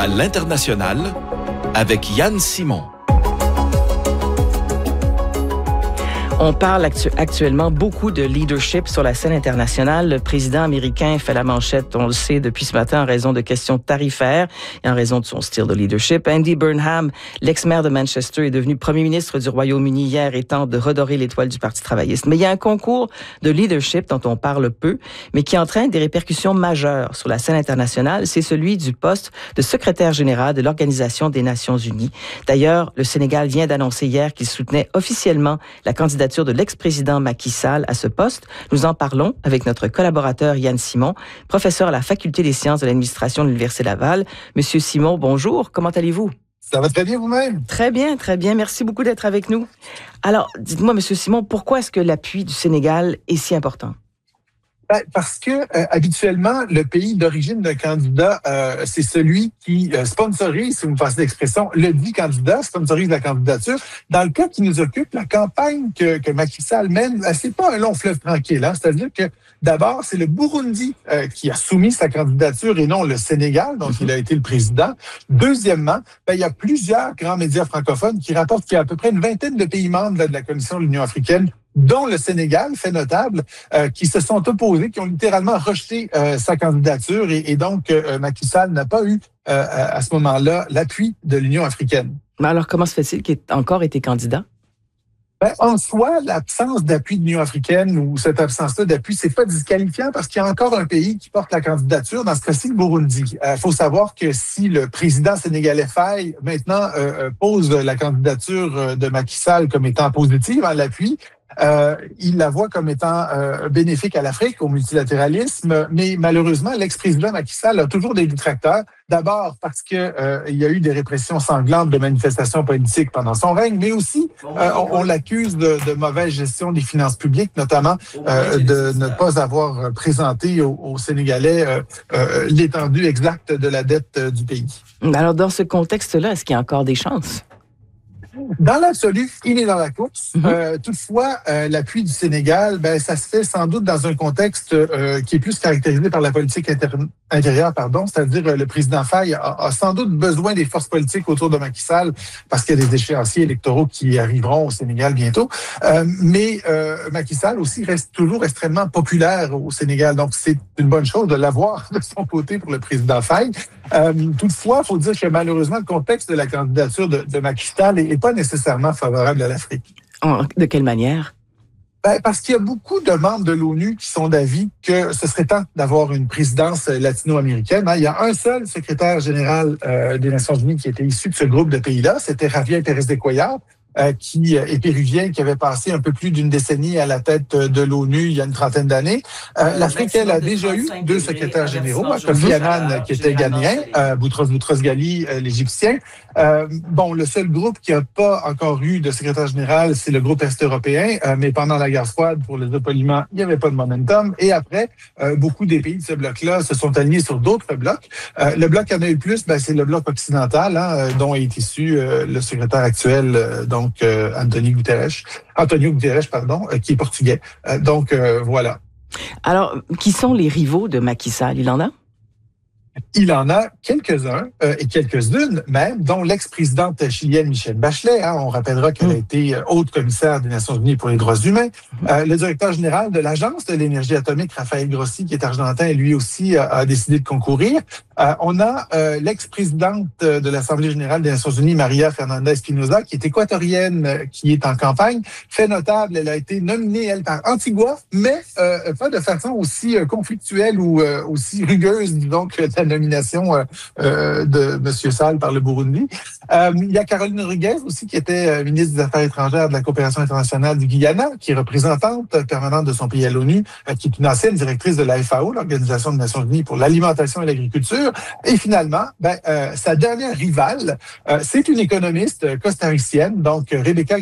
à l'international avec Yann Simon. On parle actuellement beaucoup de leadership sur la scène internationale. Le président américain fait la manchette, on le sait, depuis ce matin en raison de questions tarifaires et en raison de son style de leadership. Andy Burnham, l'ex-maire de Manchester, est devenu premier ministre du Royaume-Uni hier et tente de redorer l'étoile du Parti travailliste. Mais il y a un concours de leadership dont on parle peu, mais qui entraîne des répercussions majeures sur la scène internationale. C'est celui du poste de secrétaire général de l'Organisation des Nations Unies. D'ailleurs, le Sénégal vient d'annoncer hier qu'il soutenait officiellement la candidature de l'ex-président Macky Sall à ce poste. Nous en parlons avec notre collaborateur Yann Simon, professeur à la Faculté des sciences de l'administration de l'Université Laval. Monsieur Simon, bonjour. Comment allez-vous? Ça va très bien vous-même? Très bien, très bien. Merci beaucoup d'être avec nous. Alors, dites-moi, Monsieur Simon, pourquoi est-ce que l'appui du Sénégal est si important? Parce que habituellement, le pays d'origine d'un candidat, c'est celui qui sponsorise, si vous me passez l'expression, le dit candidat, sponsorise la candidature. Dans le cas qui nous occupe, la campagne que Macky Sall mène, c'est pas un long fleuve tranquille. Hein? C'est-à-dire que d'abord, c'est le Burundi qui a soumis sa candidature et non le Sénégal, dont il a été le président. Deuxièmement, il y a plusieurs grands médias francophones qui rapportent qu'il y a à peu près une vingtaine de pays membres de la Commission de l'Union africaine, dont le Sénégal, fait notable, qui se sont opposés, qui ont littéralement rejeté sa candidature et donc Macky Sall n'a pas eu à ce moment-là l'appui de l'Union africaine. Mais alors, comment se fait-il qu'il ait encore été candidat? En soi, l'absence d'appui de l'Union africaine ou cette absence-là d'appui, c'est pas disqualifiant parce qu'il y a encore un pays qui porte la candidature, dans ce cas-ci, le Burundi. Faut savoir que si le président sénégalais Faye, maintenant, pose la candidature de Macky Sall comme étant positive à l'appui, il la voit comme étant bénéfique à l'Afrique, au multilatéralisme, mais malheureusement, l'ex-président Macky Sall a toujours des détracteurs. D'abord parce que il y a eu des répressions sanglantes de manifestations politiques pendant son règne, mais aussi on l'accuse de mauvaise gestion des finances publiques, notamment de ne pas avoir présenté aux Sénégalais l'étendue exacte de la dette du pays. Alors, dans ce contexte-là, est-ce qu'il y a encore des chances? Dans l'absolu, il est dans la course. Toutefois, l'appui du Sénégal, ça se fait sans doute dans un contexte qui est plus caractérisé par la politique intérieure, c'est-à-dire le président Faye a sans doute besoin des forces politiques autour de Macky Sall parce qu'il y a des échéanciers électoraux qui arriveront au Sénégal bientôt. Mais Macky Sall aussi reste toujours extrêmement populaire au Sénégal, donc c'est une bonne chose de l'avoir de son côté pour le président Faye. Toutefois, il faut dire que malheureusement, le contexte de la candidature de Macky Sall n'est pas nécessairement favorable à l'Afrique. De quelle manière? Parce qu'il y a beaucoup de membres de l'ONU qui sont d'avis que ce serait temps d'avoir une présidence latino-américaine. Il y a un seul secrétaire général des Nations Unies qui était issu de ce groupe de pays-là, c'était Javier Pérez de Cuellar, qui est péruvien, qui avait passé un peu plus d'une décennie à la tête de l'ONU il y a une trentaine d'années. L'Afrique, elle, a déjà eu deux secrétaires généraux, Kofi Annan, qui était ghanéen, Boutros Boutros-Ghali, l'Égyptien. Le seul groupe qui n'a pas encore eu de secrétaire général, c'est le groupe est-européen, mais pendant la guerre froide, pour le dépolluement, il n'y avait pas de momentum. Et après, beaucoup des pays de ce bloc-là se sont alignés sur d'autres blocs. Le bloc qui en a eu le plus, c'est le bloc occidental, dont est issu le secrétaire actuel, Antonio Guterres, qui est portugais. Voilà. Alors, qui sont les rivaux de Macky Sall? Il en a? Il en a quelques-uns et quelques-unes même, dont l'ex-présidente chilienne Michelle Bachelet. On rappellera qu'elle a été haute commissaire des Nations Unies pour les droits humains. Le directeur général de l'Agence de l'énergie atomique, Rafael Grossi, qui est argentin, lui aussi a décidé de concourir. On a l'ex-présidente de l'Assemblée générale des Nations Unies, Maria Fernanda Espinosa, qui est équatorienne, qui est en campagne. Fait notable, elle a été nominée, elle, par Antigua, mais pas de façon aussi conflictuelle ou aussi rugueuse, disons, que la nomination de M. Sall par le Burundi. Il y a Caroline Rodriguez aussi, qui était ministre des Affaires étrangères de la coopération internationale du Guyana, qui est représentante permanente de son pays à l'ONU, qui est une ancienne directrice de la FAO, l'Organisation des Nations Unies pour l'alimentation et l'agriculture. Et finalement, sa dernière rivale, c'est une économiste costaricienne, donc Rebecca